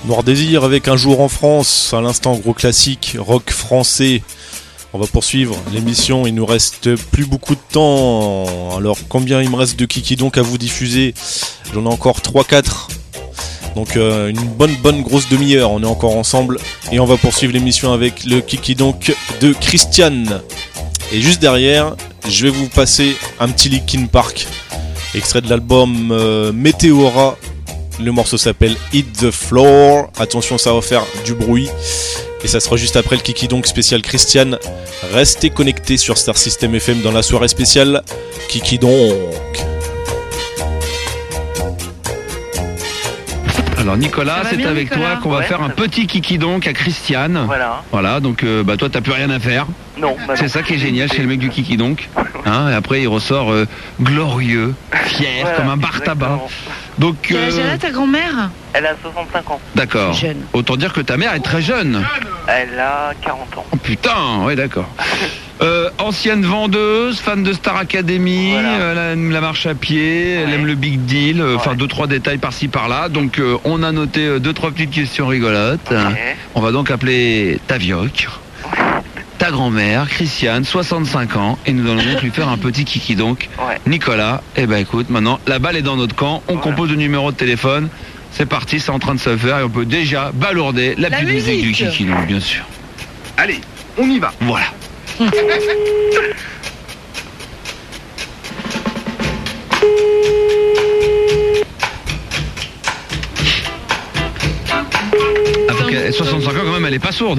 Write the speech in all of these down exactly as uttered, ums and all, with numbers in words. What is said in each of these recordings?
Noir Désir avec Un jour en France, à l'instant gros classique, rock français. On va poursuivre l'émission, il nous reste plus beaucoup de temps. Alors combien il me reste de Kiki donc à vous diffuser? J'en ai encore trois quatre. Donc euh, une bonne bonne grosse demi-heure, on est encore ensemble. Et on va poursuivre l'émission avec le Kiki donc de Christiane. Et juste derrière, je vais vous passer un petit Linkin Park, extrait de l'album euh, Meteora. Le morceau s'appelle Hit the Floor. Attention, ça va faire du bruit. Et ça sera juste après le Kiki donc spécial Christiane. Restez connectés sur Star System F M dans la soirée spéciale Kiki donc. Alors Nicolas, c'est bien, avec Nicolas toi qu'on va ouais, faire un petit Kiki donc à Christiane. Voilà. Voilà, donc euh, bah toi t'as plus rien à faire. Non. Bah C'est non. ça qui est génial chez le mec du Kiki donc. Hein, et après il ressort euh, glorieux, fier, Voilà, comme un bar tabac. exactement. Donc Quel âge elle euh, a ta grand-mère? Elle a soixante-cinq ans. d'accord. Jeune. Autant dire que ta mère est très jeune. Elle a quarante ans. Oh putain, ouais d'accord. Euh, ancienne vendeuse, fan de Star Academy, Voilà. euh, elle aime la marche à pied, elle Ouais. aime le big deal, euh, enfin Ouais. deux trois détails par-ci par-là. Donc euh, on a noté euh, deux trois petites questions rigolotes. Ok. On va donc appeler ta vioque, ta grand-mère, Christiane, soixante-cinq ans, et nous allons donc lui faire un petit kiki donc. Ouais. Nicolas, eh ben écoute, maintenant la balle est dans notre camp, on Voilà. compose le numéro de téléphone, c'est parti, c'est en train de se faire et on peut déjà balourder la, La petite musique du musique. kiki donc bien sûr. Allez, on y va. Voilà. Ah, parce qu'elle a soixante-cinq ans quand même, elle est pas sourde.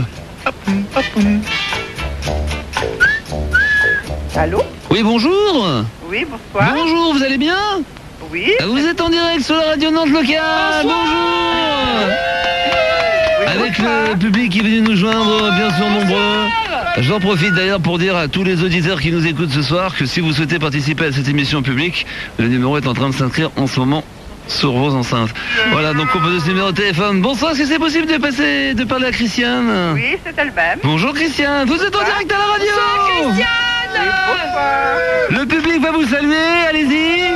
Allô? Oui, bonjour. Oui, bonsoir. Bonjour, vous allez bien? Oui. Vous êtes en direct sur la radio Nantes locale. Bonjour. Oui, Avec bonsoir. le public qui est venu nous joindre, bien sûr nombreux. J'en profite d'ailleurs pour dire à tous les auditeurs qui nous écoutent ce soir que si vous souhaitez participer à cette émission publique, le numéro est en train de s'inscrire en ce moment sur vos enceintes. Voilà, donc composez ce numéro de téléphone. Bonsoir, est-ce que c'est possible de passer, de parler à Christiane? Oui, c'est elle-même. Bonjour Christiane, vous êtes en direct à la radio. Oui, bonsoir. Le public va vous saluer, allez-y.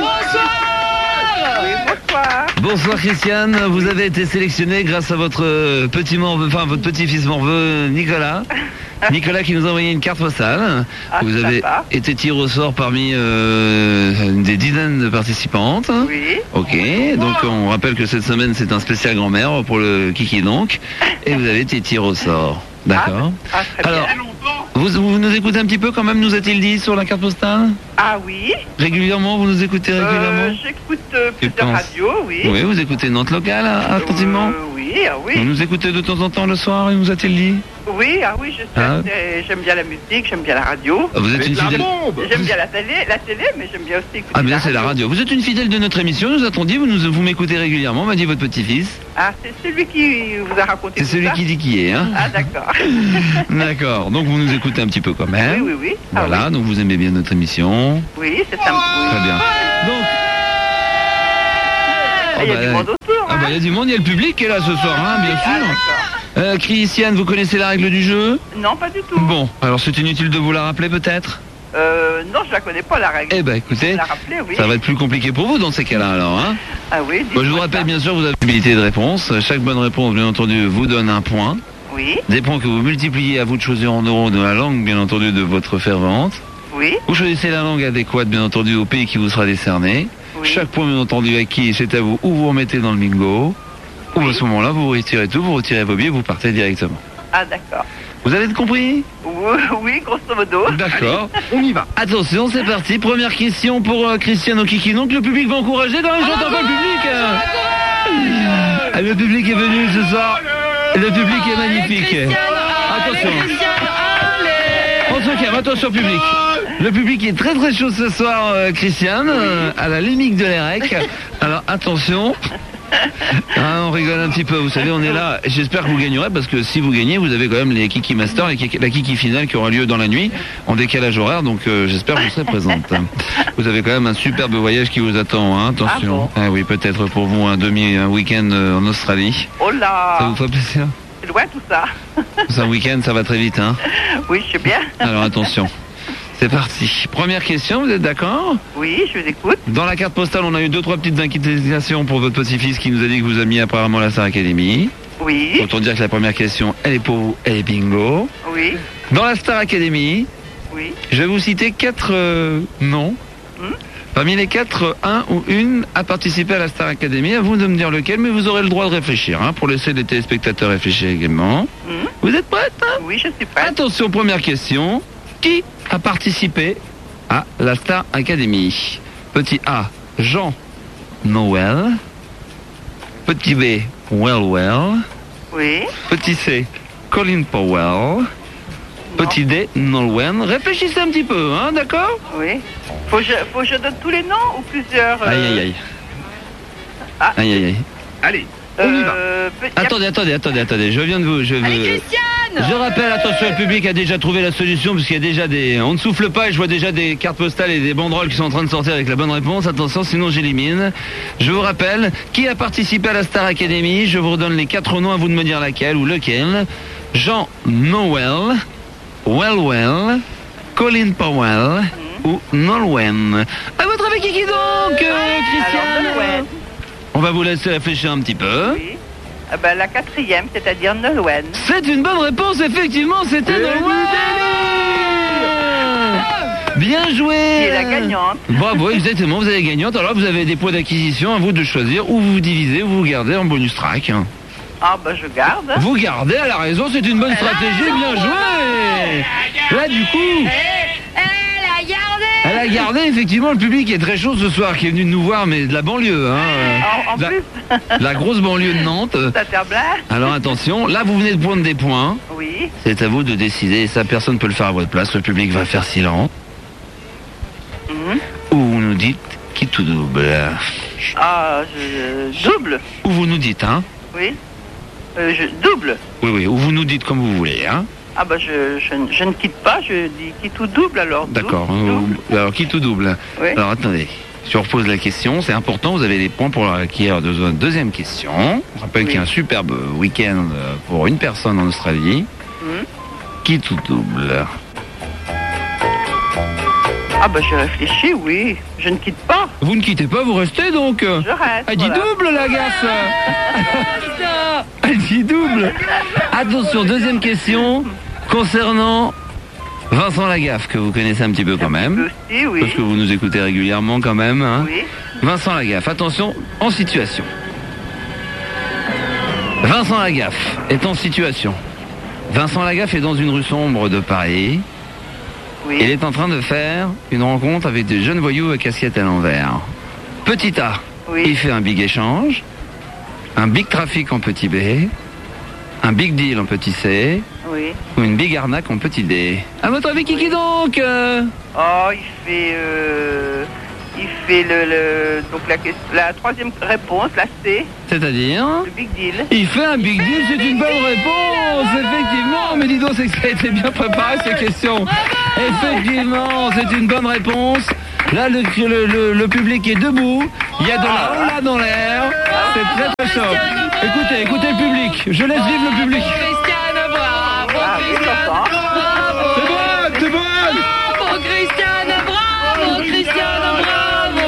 Oui, bonsoir. Bonsoir Christiane, vous avez été sélectionnée grâce à votre euh, petit morveux, enfin votre petit-fils morveux Nicolas. Nicolas qui nous a envoyé une carte postale. Ah, Vous avez sympa. été tiré au sort parmi euh, des dizaines de participantes. Oui. Ok, donc on rappelle que cette semaine c'est un spécial grand-mère pour le Kiki donc. Et vous avez été tiré au sort. D'accord. Ah, très Alors, bien. vous, vous nous écoutez un petit peu quand même, nous a-t-il dit sur la carte postale? Ah oui. Régulièrement, vous nous écoutez régulièrement? Euh, J'écoute euh, Tu plusieurs penses radios, oui. Oui, vous écoutez Nantes locale hein, attentivement? Euh, oui, ah Vous oui. nous écoutez de temps en temps le soir, il nous a-t-il dit? Oui, ah oui, je sais. Ah. c'est- J'aime bien la musique, j'aime bien la radio. Ah, Vous êtes une La fidèle. bombe. J'aime bien la télé, la télé, mais j'aime bien aussi écouter Ah bien c'est la radio. Vous êtes une fidèle de notre émission, nous a-t-on dit, vous, nous, vous m'écoutez régulièrement, m'a dit votre petit-fils. Ah, c'est celui qui vous a raconté C'est tout celui ça qui dit qui est, hein. Ah, d'accord. D'accord, donc vous nous écoutez un petit peu quand Oui, même. oui, oui. Ah, Voilà, donc vous aimez bien notre émission. oui. Oui, c'est ça. Très Oui. bien. Donc, Ah, il y a bah, du monde autour, ah hein. bah il y a du monde, il y a le public qui est là ce soir, hein, bien Ah, sûr. d'accord. Euh, Christiane, vous connaissez la règle du jeu? Non, pas du tout. Bon, alors c'est inutile de vous la rappeler peut-être? Euh, non, je la connais pas, la règle. Eh ben écoutez, Je la rappeler, oui. ça va être plus compliqué pour vous dans ces cas-là alors, hein. Ah oui, Bon, je vous dites-moi rappelle ça. bien sûr, vous avez une habilité de réponse. Chaque bonne réponse, bien entendu, vous donne un point. Oui, Des points que vous multipliez à vous de choisir en euros de la langue, bien entendu, de votre fervente. oui, Vous choisissez la langue adéquate, bien entendu, au pays qui vous sera décerné. oui. Chaque point, bien entendu, acquis, c'est à vous ou vous remettez dans le bingo. Ou à ce moment-là, vous retirez tout, vous retirez vos billets, vous partez directement. Ah, d'accord. Vous avez compris? Oui, oui, grosso modo. D'accord. On y va. Attention, c'est parti. Première question pour euh, Christiane Kiki. Donc le public va encourager. Non, j'entends pas le public. euh. Ah, le public est venu ce soir. Le public est magnifique. Attention. On se calme, attention public. Le public est très très chaud ce soir, euh, Christiane, euh, à la limite de l'E R E C. Alors attention. Ah, on rigole un petit peu, vous savez, on est là. J'espère que vous gagnerez parce que si vous gagnez, vous avez quand même les Kiki Masters, les Kiki- la Kiki finale qui aura lieu dans la nuit en décalage horaire. Donc euh, j'espère que vous serez présente. Vous avez quand même un superbe voyage qui vous attend, hein, attention. Ah bon oui, peut-être pour vous un demi, un week-end euh, en Australie. Oh là, Ça vous fait plaisir? c'est loin tout ça. C'est un week-end, ça va très vite, hein. Oui, je sais bien. Alors attention. C'est parti. Première question, vous êtes d'accord? Oui, je vous écoute. Dans la carte postale, on a eu deux, trois petites inquiétations pour votre petit-fils qui nous a dit que vous a mis apparemment à la Star Academy. Oui. Autant dire que la première question, elle est pour vous, elle est bingo. Oui. Dans la Star Academy, Oui. je vais vous citer quatre euh, noms. Hmm. Parmi les quatre, un ou une a participé à la Star Academy. À vous de me dire lequel, mais vous aurez le droit de réfléchir, hein, pour laisser les téléspectateurs réfléchir également. Hmm. Vous êtes prête, hein? Oui, je suis prête. Attention, première question. Qui a participé à la Star Academy? Petit A, Jean Noël. Petit B, Well Well. Oui. Petit C, Colin Powell. Petit D, Nolwenn. Réfléchissez un petit peu, hein, d'accord? Oui. Faut que je, faut que je donne tous les noms ou plusieurs euh, Aïe, aïe, aïe. Ah. Aïe, aïe, aïe. Allez, on y va. euh, pe- y a- Attendez, attendez, attendez, attendez. Je viens de vous... Je, veux- je rappelle, attention, le public a déjà trouvé la solution, parce qu'il y a déjà des... On ne souffle pas et je vois déjà des cartes postales et des banderoles qui sont en train de sortir avec la bonne réponse. Attention, sinon j'élimine. Je vous rappelle, qui a participé à la Star Academy? Je vous redonne les quatre noms, à vous de me dire laquelle ou lequel. Jean Noël, Well Well, Colin Powell ou Nolwenn. À votre avis, qui qui donc, euh, Alors, Christiane? Nolwenn. On va vous laisser réfléchir un petit peu. Oui. Ah ben, la quatrième, c'est-à-dire Nolwenn. C'est une bonne réponse, effectivement, c'était Nolwenn. Bien joué. Qui est la gagnante. Bravo, exactement, vous avez gagnante. Alors vous avez des points d'acquisition, à vous de choisir où vous vous divisez, où vous vous gardez en bonus track. Ah ben, je garde. Vous gardez, à la raison, c'est une bonne stratégie, bien joué. Là, du coup, Elle a gardé. elle a gardé, effectivement, le public est très chaud ce soir, qui est venu nous voir, mais de la banlieue, hein. En, en La, plus, la grosse banlieue de Nantes. Saint-Herblain. Alors attention, là vous venez de prendre des points. Oui. C'est à vous de décider, et ça personne ne peut le faire à votre place, le public va faire silence. Mhm. Ou vous nous dites qui tout double. Ah, je double. Ou vous nous dites, hein. Oui. Euh, je double. Oui, oui, ou vous nous dites comme vous voulez, hein. Ah ben, je, je, je ne quitte pas, je dis qui tout double alors. Dou- D'accord. Double. Euh, Alors qui tout double. Oui. Alors attendez, je repose la question, c'est important, vous avez les points pour l'acquérir de une deuxième question. On rappelle Oui. qu'il y a un superbe week-end euh, pour une personne en Australie. Mhm. Qui tout double. Ah ben, je réfléchis, oui. Je ne quitte pas. Vous ne quittez pas, vous restez donc. Je reste. Elle dit voilà. double, la gaffe. Elle dit double. Attention, deuxième question concernant Vincent Lagaffe, que vous connaissez un petit peu quand même, Aussi, oui. parce que vous nous écoutez régulièrement quand même, hein. Oui. Vincent Lagaffe, attention, en situation. Vincent Lagaffe est en situation. Vincent Lagaffe est dans une rue sombre de Paris. Oui. Il est en train de faire une rencontre avec des jeunes voyous à casquette à l'envers. Petit A, Oui. il fait un big échange, un big trafic en petit B, un big deal en petit C, Oui. ou une big arnaque en petit D. À votre avis, qui qui donc euh Oh, il fait... Euh, il fait le... le donc la, question- la troisième réponse, la C, C'est-à-dire le big deal. il fait un big deal, c'est une bonne réponse, effectivement. Mais dis donc, c'est que ça a été bien préparé ces questions. Effectivement, c'est une bonne réponse. Là, le, le, le, le public est debout. Il y a de la hola dans l'air. C'est très très chaud. Écoutez, écoutez le public. Je laisse vivre le public. Christiane, bravo. Ah oui, j'entends. Bravo. C'est bon, c'est bon. Bravo, Christiane, bravo. Christiane, bravo.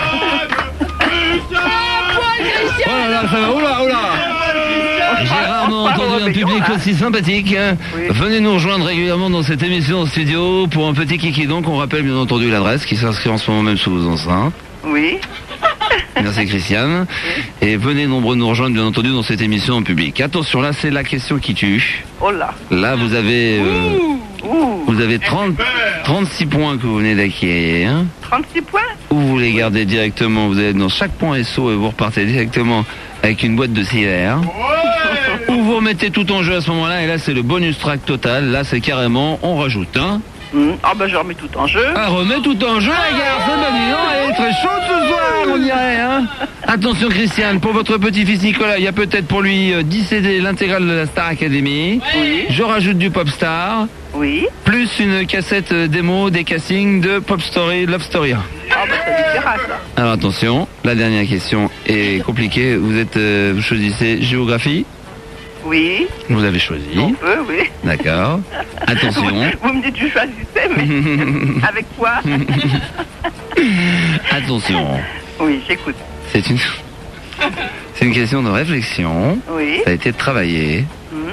Bravo, Christiane. Oh là là, ça va. Oula, oula. J'ai rarement entendu un public aussi sympathique. Oui. Venez nous rejoindre régulièrement dans cette émission en studio pour un petit kiki. Donc, on rappelle bien entendu l'adresse qui s'inscrit en ce moment même sous vos enceintes. Oui. Merci Christiane. Et venez nombreux nous rejoindre bien entendu dans cette émission en public. Attention, là c'est la question qui tue. Oh là. Là vous avez euh, Ouh. vous avez trente, trente-six points que vous venez d'acquérir. trente-six points. Ou vous les gardez directement, vous allez dans chaque point S O et vous repartez directement avec une boîte de cigares. Ou vous remettez tout en jeu à ce moment-là et là c'est le bonus track total. Là c'est carrément on rajoute un. Hmm. Ah ben, je remets tout en jeu. Ah, remet tout en jeu, la garçon, bah dis donc, elle est très chaude ce soir, on dirait, hein. Attention, Christiane, pour votre petit-fils Nicolas, il y a peut-être pour lui euh, dix C D, l'intégrale de la Star Academy. Oui. Je rajoute du Popstar, Oui. plus une cassette euh, démo des castings de Pop Story, Love Story. Ah ben, ça lui dira, ça. Alors attention, la dernière question est compliquée. Vous êtes, euh, vous choisissez géographie. Oui. Vous avez choisi. On peut, oui. D'accord. Attention. Vous me dites que je choisissais, mais avec quoi? Attention. Oui, j'écoute. C'est une, C'est une question de réflexion. Oui. Ça a été travaillé. Mhm.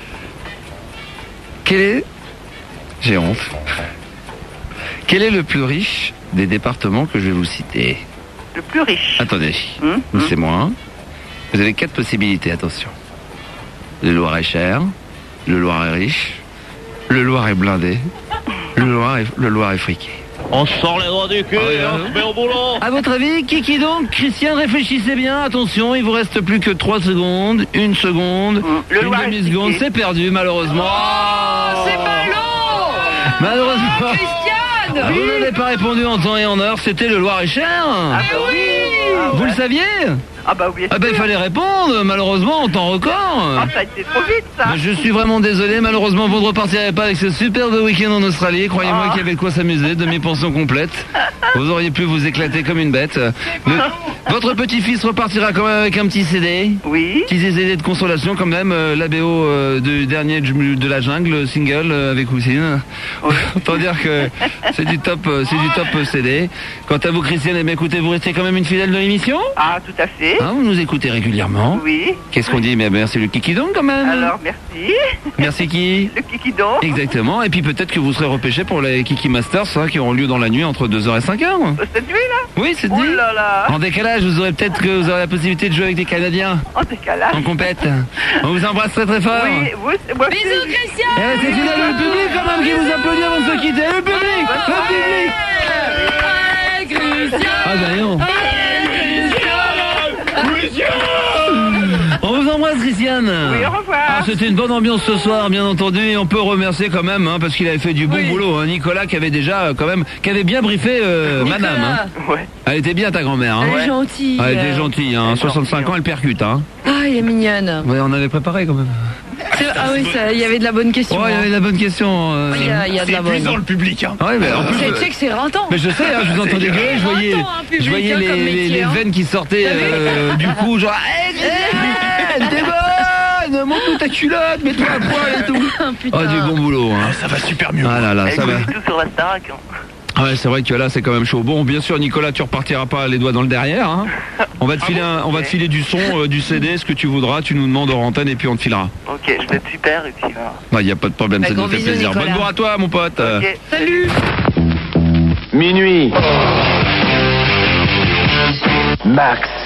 Quel est... J'ai honte. Quel est le plus riche des départements que je vais vous citer? Le plus riche. Attendez, Mhm. c'est moi. Vous avez quatre possibilités, attention. Le Loir-et-Cher, le Loir est riche, le Loir est blindé, le Loir est, le Loir est friqué. On sort les doigts du cul, Ah oui, et on hein. se met au boulot. À votre avis, qui qui donc? Christian, réfléchissez bien, attention, il vous reste plus que trois secondes, une seconde, Le une Loir est demi-seconde, friqué. c'est perdu malheureusement. Oh, c'est ballot. Malheureusement. Christiane. Vous n'avez pas répondu en temps et en heure, c'était le Loir-et-Cher. Ah bah oui. Ah, Vous ouais. le saviez? Ah bah oui. Ah ben il fallait répondre, malheureusement, en temps record. Ah, ça a été trop vite, ça. Mais je suis vraiment désolé, malheureusement vous ne repartirez pas avec ce superbe week-end en Australie. Croyez-moi Ah. qu'il y avait de quoi s'amuser, demi-pension complète. Vous auriez pu vous éclater comme une bête. Le- Votre petit-fils repartira quand même avec un petit C D. Oui. Petit C D de consolation quand même, euh, la B O euh, du dernier de de la jungle, single euh, avec Houssine. Autant dire que c'est du top, euh, c'est du top euh, C D. Quant à vous Christiane, eh bien, écoutez, vous restez quand même une fidèle de l'émission. Ah, tout à fait. Hein, vous nous écoutez régulièrement. Oui. Qu'est-ce qu'on dit? Mais merci le kikidon quand même. Alors, merci. Merci qui? Le kikidon. Exactement. Et puis peut-être que vous serez repêché pour les Kiki Masters hein, qui auront lieu dans la nuit entre deux heures et cinq heures. Cette nuit, là. Oui, c'est Oh dit. là là. En décalage, vous aurez peut-être que vous aurez la possibilité de jouer avec des Canadiens En décalage. en compète. On vous embrasse très très fort. Oui, vous, moi aussi. Bisous, Christian. Et c'est fidèle le public quand même qui vous applaudit avant de se quitter. Le public, le public. Hey, Christian. Ah ben non. On vous embrasse Christiane. Oui, au revoir. Ah, c'était une bonne ambiance ce soir, bien entendu, et on peut remercier quand même, hein, parce qu'il avait fait du bon Oui. boulot. Hein, Nicolas qui avait déjà euh, quand même, qui avait bien briefé euh, Nicolas. Madame. Hein. Ouais. Elle était bien ta grand-mère. Hein. Elle est gentille. Ah, elle était gentille. Hein. soixante-cinq ans, elle percute. Hein. Ah, elle est mignonne. Ouais, on avait préparé quand même. C'est- Ah oui, ça- il y avait de la bonne question. Ouais, il y avait de la bonne question. euh. Il y a, il y a de la bonne. le public, hein. Ouais, mais en plus, C'est- euh, Tu sais que c'est rentant. mais je sais, hein, je vous entendais gueuler, je voyais, Attends, un public, je voyais hein, les, comme les, métier, les hein. veines qui sortaient T'as vu euh, du cou, genre, hey, Christiane, t'es bonne, monte-nous ta culotte, mets-toi à poil et tout. Ah, putain. Ah, du bon boulot, hein. Ça va super mieux. Ah là là, ça va. Elle tout sur la Starac. hein. Ouais, c'est vrai que là, c'est quand même chaud. Bon, bien sûr, Nicolas, tu repartiras pas les doigts dans le derrière. Hein. On va te filer, un- on va te filer du son, euh, du C D, ce que tu voudras. Tu nous demandes en antenne et puis on te filera. Ok, je vais être super et puis là. Il y a pas de problème, Bah, ça nous gros fait bisous, plaisir. Nicolas. Bonne bourre à toi, mon pote. Ok. Salut. Minuit. Max.